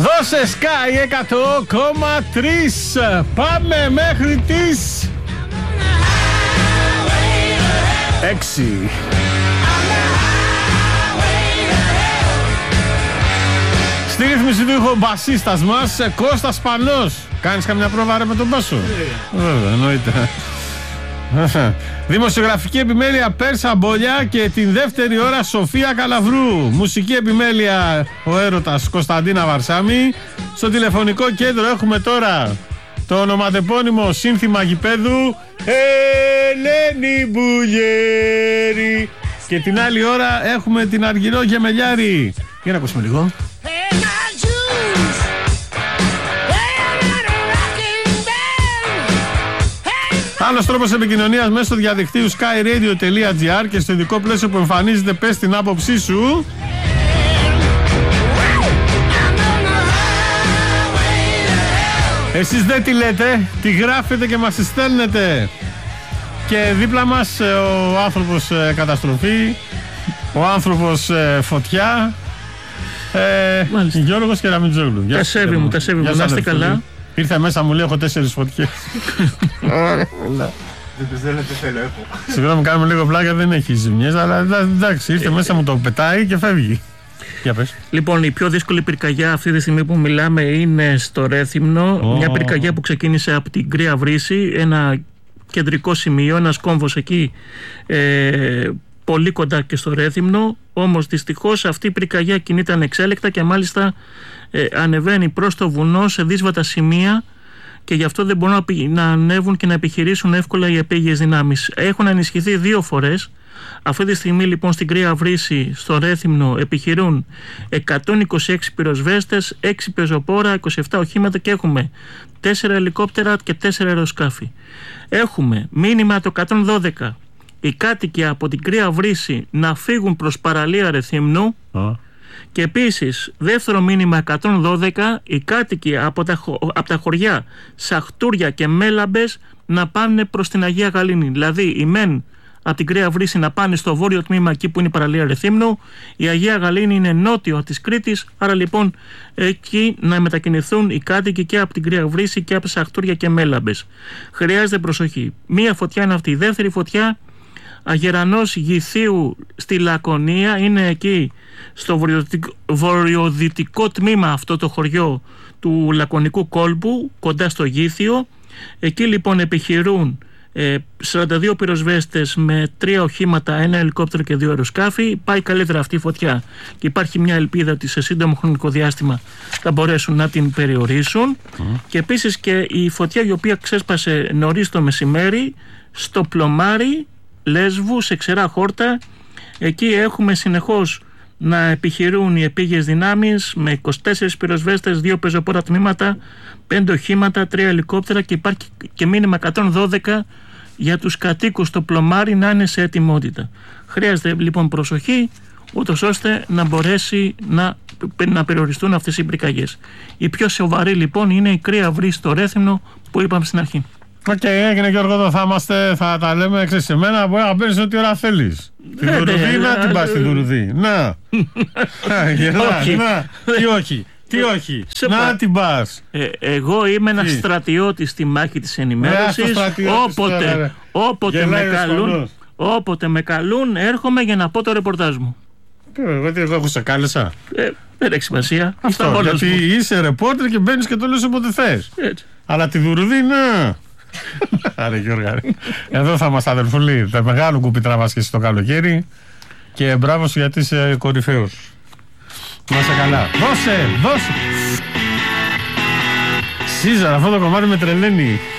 Δώσε Sky 100,3. Πάμε μέχρι τις 6. Στη ρύθμιση του ήχου μπασίστας μας Κώστας Πανός. Κάνεις καμιά πρόβα ρε με τον μπάσο? Βέβαια, εννοείται. Δημοσιογραφική επιμέλεια Πέρσα Μπολιά και την δεύτερη ώρα Σοφία Καλαβρού. Μουσική επιμέλεια ο έρωτας Κωνσταντίνα Βαρσάμι. Στο τηλεφωνικό κέντρο έχουμε τώρα το ονοματεπώνυμο σύνθημα γηπέδου Ελένη Μπουλιέρη. Και την άλλη ώρα έχουμε την Αργυρό Γεμελιάρη. Για να ακούσουμε λίγο. Άλλος τρόπος επικοινωνίας μέσω του διαδικτύου skyradio.gr και στο ειδικό πλαίσιο που εμφανίζεται πες την άποψή σου. Εσείς δεν τη λέτε, τη γράφετε και μας τη στέλνετε. Και δίπλα μας ο άνθρωπος καταστροφή, ο άνθρωπος φωτιά, Γιώργος Κεραμιτζόγλου. Τα σέβη μου, να είστε καλά. Ήρθε μέσα, μου λέει: έχω 4 φωτιές. Δεν τις θέλετε, θέλω, έχω. Συγγνώμη, κάνουμε λίγο πλάκα, δεν έχει ζημιές, αλλά εντάξει, ήρθε μέσα, μου το πετάει και φεύγει. Για πες. Λοιπόν, η πιο δύσκολη πυρκαγιά αυτή τη στιγμή που μιλάμε είναι στο Ρέθυμνο. Μια πυρκαγιά που ξεκίνησε από την Κρύα Βρύση, ένα κεντρικό σημείο, ένας κόμβος εκεί πολύ κοντά και στο Ρέθυμνο. Όμως δυστυχώς αυτή η πυρκαγιά κινείται ανεξέλεκτα και μάλιστα ανεβαίνει προς το βουνό σε δύσβατα σημεία και γι' αυτό δεν μπορούν να ανέβουν και να επιχειρήσουν εύκολα οι επίγειες δυνάμεις. Έχουν ενισχυθεί 2 φορές. Αυτή τη στιγμή λοιπόν στην Κρύα Βρύση, στο Ρέθυμνο, επιχειρούν 126 πυροσβέστες, 6 πεζοπόρα, 27 οχήματα και έχουμε 4 ελικόπτερα και 4 αεροσκάφη. Έχουμε μήνυμα το 112. Οι κάτοικοι από την Κρύα Βρύση να φύγουν προς παραλία Ρεθύμνου. Και επίσης δεύτερο μήνυμα 112, οι κάτοικοι από τα χωριά Σαχτούρια και Μέλαμπες να πάνε προς την Αγία Γαλήνη. Δηλαδή οι μεν από την Κρύα Βρύση να πάνε στο βόρειο τμήμα εκεί που είναι η παραλία Ρεθύμνου, η Αγία Γαλήνη είναι νότιο της Κρήτης, άρα λοιπόν εκεί να μετακινηθούν οι κάτοικοι και από την Κρύα Βρύση και από Σαχτούρια και Μέλαμπες. Χρειάζεται προσοχή. Μία φωτιά είναι αυτή. Η δεύτερη φωτιά, Αγερανός Γηθίου στη Λακωνία, είναι εκεί στο βορειοδυτικό τμήμα αυτό το χωριό του Λακωνικού κόλπου, κοντά στο Γήθιο. Εκεί λοιπόν επιχειρούν 42 πυροσβέστες με 3 οχήματα, 1 ελικόπτερο και 2 αεροσκάφη. Πάει καλύτερα αυτή η φωτιά και υπάρχει μια ελπίδα ότι σε σύντομο χρονικό διάστημα θα μπορέσουν να την περιορίσουν. Και επίσης και η φωτιά η οποία ξέσπασε νωρίς το μεσημέρι στο Πλωμάρι Λέσβου, σε Ξερά Χόρτα. Εκεί έχουμε συνεχώς να επιχειρούν οι επίγειες δυνάμεις με 24 πυροσβέστες, 2 πεζοπόρα τμήματα, 5 οχήματα, 3 ελικόπτερα και υπάρχει και μήνυμα 112 για τους κατοίκους στο Πλωμάρι να είναι σε ετοιμότητα. Χρειάζεται λοιπόν προσοχή, ούτως ώστε να μπορέσει να περιοριστούν αυτές οι πυρκαγιές. Η πιο σοβαρή λοιπόν είναι η Κρύα Βρύση στο Ρέθυμνο που είπαμε στην αρχή. Οκ, έγινε Γιώργο, εδώ θα τα λέμε εξαισθημένα, μπορεί να παίρνεις ό,τι ώρα θέλεις. Την Δουρουδή να την πας στην Δουρουδή. Να. Τι όχι. Να την πας. Εγώ είμαι ένας στρατιώτης στη μάχη της ενημέρωσης. Όποτε με καλούν έρχομαι για να πω το ρεπορτάζ μου. Εγώ έχω σε κάλεσα. Δεν έχει σημασία. Αυτό, γιατί είσαι ρεπόρτερ και μπαίνεις και το λες όποτε θες. Αλλά τη Δουρουδή να... Άρε Γιώργα, εδώ θα είμαστε αδελφούλοι. Τα μεγάλο κουπί τραβάς και στο καλοκαίρι. Και μπράβο σου γιατί είσαι κορυφαίος. Να είσαι καλά. Δώσε. Σίζαρ, αυτό το κομμάτι με τρελαίνει.